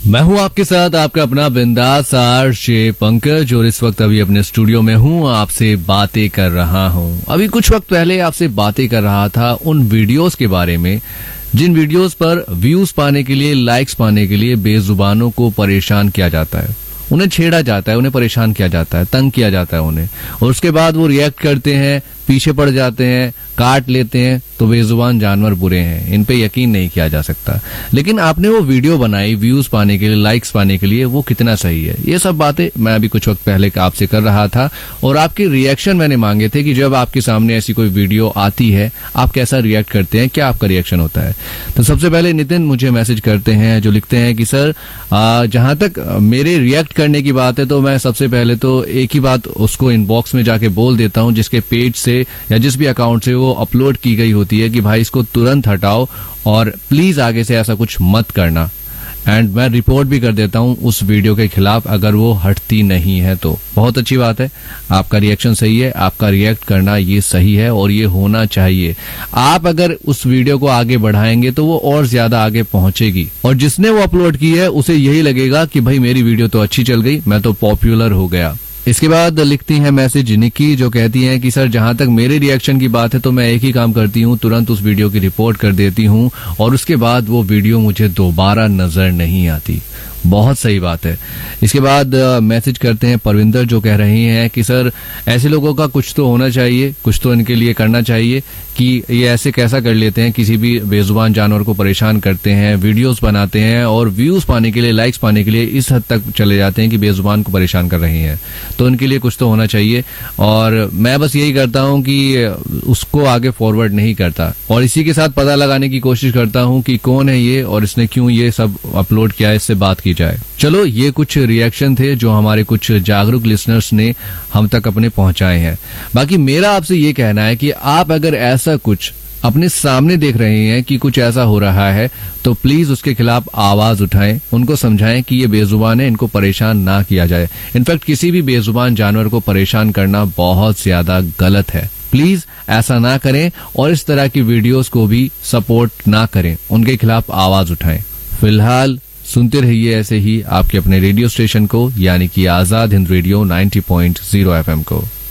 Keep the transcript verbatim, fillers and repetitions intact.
मैं हूं आपके साथ आपका अपना बिंदास आरजे पंकज और इस वक्त अभी अपने स्टूडियो में हूं, आपसे बातें कर रहा हूं। अभी कुछ वक्त पहले आपसे बातें कर रहा था उन वीडियोस के बारे में जिन वीडियोस पर व्यूज पाने के लिए, लाइक्स पाने के लिए बेजुबानों को परेशान किया जाता है, उन्हें छेड़ा जाता है, उन्हें परेशान किया जाता है, तंग किया जाता है उन्हें, और उसके बाद वो रिएक्ट करते हैं, पीछे पड़ जाते हैं, काट लेते हैं। तो बेजुबान जानवर बुरे हैं, इन पे यकीन नहीं किया जा सकता। लेकिन आपने वो वीडियो बनाई व्यूज पाने के लिए, लाइक्स पाने के लिए, वो कितना सही है? ये सब बातें मैं अभी कुछ वक्त पहले आपसे कर रहा था और आपके रिएक्शन मैंने मांगे थे कि जब आपके सामने ऐसी कोई वीडियो आती है आप कैसा रिएक्ट करते हैं, क्या आपका रिएक्शन होता है। तो सबसे पहले नितिन मुझे मैसेज करते हैं जो लिखते हैं कि सर जहां तक मेरे रिएक्ट करने की बात है तो मैं सबसे पहले तो एक ही बात उसको इनबॉक्स में जाके बोल देता हूं जिसके पेज से या जिस भी अकाउंट से वो अपलोड की गई होती है कि भाई इसको तुरंत हटाओ और प्लीज आगे से ऐसा कुछ मत करना। एंड मैं रिपोर्ट भी कर देता हूं उस वीडियो के खिलाफ अगर वो हटती नहीं है तो। बहुत अच्छी बात है, आपका रिएक्शन सही है, आपका रिएक्ट करना ये सही है और ये होना चाहिए। आप अगर उस वीडियो को आगे बढ़ाएंगे तो वो और ज्यादा आगे पहुंचेगी और जिसने वो अपलोड की है उसे यही लगेगा कि भाई मेरी वीडियो तो अच्छी चल गई, मैं तो पॉपुलर हो गया। इसके बाद लिखती हैं मैसेज निकी जो कहती हैं कि सर जहां तक मेरे रिएक्शन की बात है तो मैं एक ही काम करती हूं, तुरंत उस वीडियो की रिपोर्ट कर देती हूं और उसके बाद वो वीडियो मुझे दोबारा नजर नहीं आती। बहुत सही बात है। इसके बाद मैसेज करते हैं परविंदर जो कह रही हैं कि सर ऐसे लोगों का कुछ तो होना चाहिए, कुछ तो इनके लिए करना चाहिए कि ये ऐसे कैसा कर लेते हैं, किसी भी बेजुबान जानवर को परेशान करते हैं, वीडियोस बनाते हैं और व्यूज पाने के लिए, लाइक्स पाने के लिए इस हद तक चले जाते हैं कि बेजुबान को परेशान कर रही हैं। तो इनके लिए कुछ तो होना चाहिए और मैं बस यही करता हूं कि उसको आगे फॉरवर्ड नहीं करता और इसी के साथ पता लगाने की कोशिश करता हूं कि कौन है ये और इसने क्यों ये सब अपलोड किया है, इससे बात की जाए। चलो ये कुछ रिएक्शन थे जो हमारे कुछ जागरूक लिसनर्स ने हम तक अपने पहुंचाए हैं। बाकी मेरा आपसे ये कहना है कि आप अगर ऐसा कुछ अपने सामने देख रहे हैं कि कुछ ऐसा हो रहा है तो प्लीज उसके खिलाफ आवाज उठाएं, उनको समझाएं कि ये बेजुबान है, इनको परेशान ना किया जाए। इनफैक्ट किसी भी बेजुबान जानवर को परेशान करना बहुत ज्यादा गलत है। प्लीज ऐसा ना करें और इस तरह की वीडियोस को भी सपोर्ट ना करें, उनके खिलाफ आवाज उठाएं। फिलहाल सुनते रहिए ऐसे ही आपके अपने रेडियो स्टेशन को, यानी कि आजाद हिंद रेडियो नब्बे पॉइंट शून्य एफएम को।